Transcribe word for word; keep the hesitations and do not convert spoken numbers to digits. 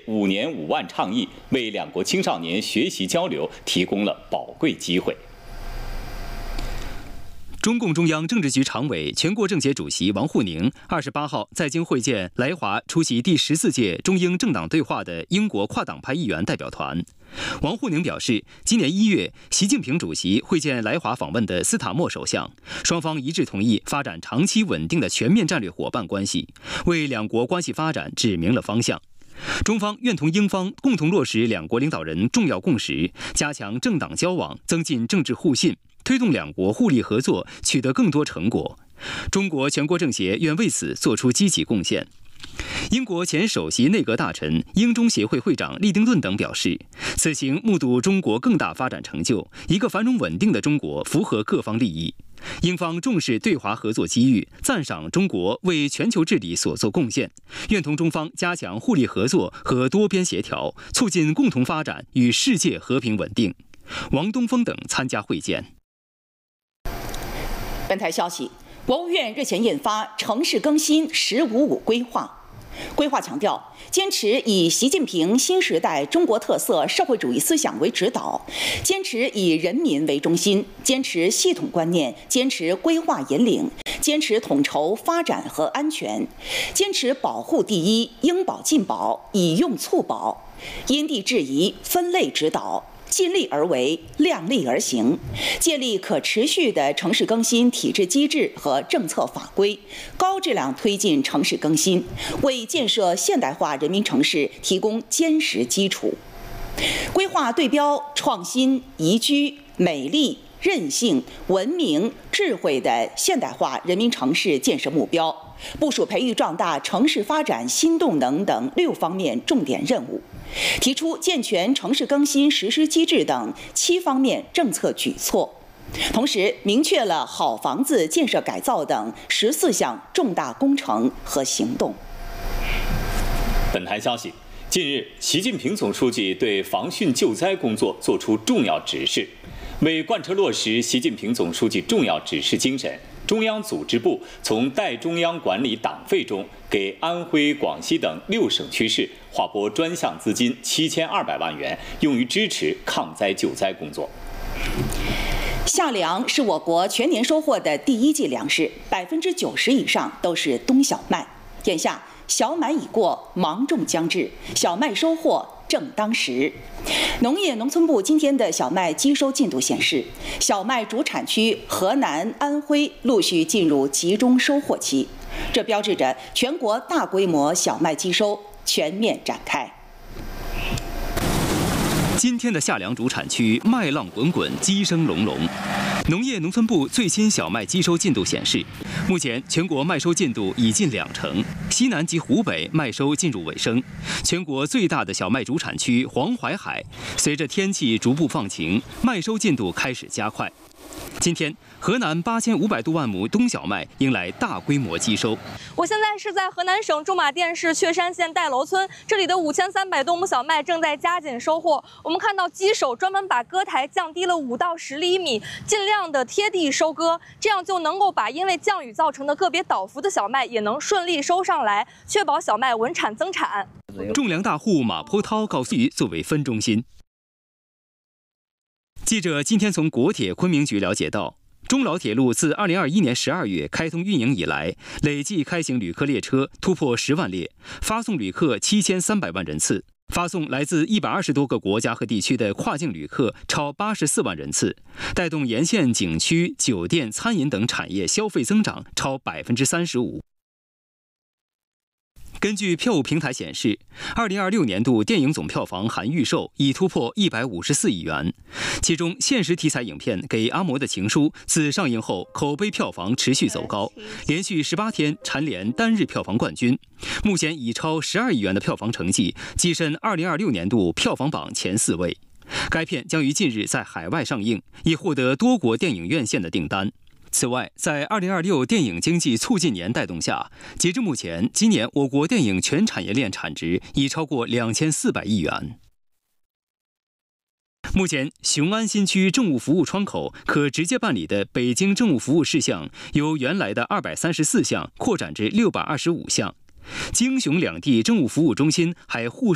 五年五万倡议，为两国青少年学习交流提供了宝贵机会。 中共中央政治局常委、全国政协主席王沪宁二十八号在京会见来华出席第十四届中英政党对话的英国跨党派议员代表团。王沪宁表示，今年一月，习近平主席会见来华访问的斯塔默首相，双方一致同意发展长期稳定的全面战略伙伴关系，为两国关系发展指明了方向。中方愿同英方共同落实两国领导人重要共识，加强政党交往，增进政治互信，推动两国互利合作取得更多成果。中国全国政协愿为此作出积极贡献。英国前首席内阁大臣、英中协会会长利丁顿等表示，此行目睹中国更大发展成就，一个繁荣稳定的中国符合各方利益。英方重视对华合作机遇，赞赏中国为全球治理所做贡献，愿同中方加强互利合作和多边协调，促进共同发展与世界和平稳定。王东峰等参加会见。 本台消息，国务院日前印发《城市更新“十五五”规划》。规划强调，坚持以习近平新时代中国特色社会主义思想为指导，坚持以人民为中心，坚持系统观念，坚持规划引领，坚持统筹发展和安全，坚持保护第一，应保尽保，以用促保，因地制宜，分类指导，尽力而为，量力而行，建立可持续的城市更新体制机制和政策法规，高质量推进城市更新，为建设现代化人民城市提供坚实基础。规划对标创新、宜居、美丽、韧性、文明、智慧的现代化人民城市建设目标，部署培育壮大城市发展新动能等六方面重点任务，提出健全城市更新实施机制等七方面政策举措，同时明确了好房子建设改造等十四项重大工程和行动。 本台消息，近日，习近平总书记对防汛救灾工作作出重要指示。为贯彻落实习近平总书记重要指示精神，中央组织部从代中央管理党费中给安徽、广西等六省区市划拨专项资金七千二百万元，用于支持抗灾救灾工作。 夏粮是我国全年收获的第一季粮食，百分之九十以上都是冬小麦。眼下小满已过，芒种将至，小麦收获正当时。农业农村部今天的小麦机收进度显示，小麦主产区河南、安徽陆续进入集中收获期，这标志着全国大规模小麦机收全面展开。 今天的夏粮主产区麦浪滚滚，鸡声隆隆。农业农村部最新小麦机收进度显示，目前全国麦收进度已近两成，西南及湖北麦收进入尾声。全国最大的小麦主产区黄淮海，随着天气逐步放晴，麦收进度开始加快。今天，河南八千五百多万亩冬小麦迎来大规模机收。 我现在是在河南省驻马店市确山县戴楼村，这里的五千三百多亩小麦正在加紧收获。我们看到机手专门把割台降低了五到十厘米，尽量的贴地收割，这样就能够把因为降雨造成的个别倒伏的小麦也能顺利收上来，确保小麦稳产增产。 种粮大户马坡涛告诉作为分中心。记者今天从国铁昆明局了解到，中老铁路自二零二一年十二月开通运营以来，累计开行旅客列车突破十万列，发送旅客七千三百万人次，发送来自一百二十多个国家和地区的跨境旅客超八十四万人次，带动沿线景区、酒店、餐饮等产业消费增长超百分之三十五。根据票务平台显示，二零二六年度电影总票房含预售已突破一百五十四亿元，其中现实题材影片《给阿嬷的情书》自上映后口碑票房持续走高，连续十八天蝉联单日票房冠军，目前已超十二亿元的票房成绩，跻身二零二六年度票房榜前四位。该片将于近日在海外上映，已获得多国电影院线的订单。此外，在二零二六电影经济促进年带动下，截至目前，今年我国电影全产业链产值已超过两千四百亿元。目前，雄安新区政务服务窗口可直接办理的北京政务服务事项由原来的二百三十四项扩展至六百二十五项。京雄两地政务服务中心还互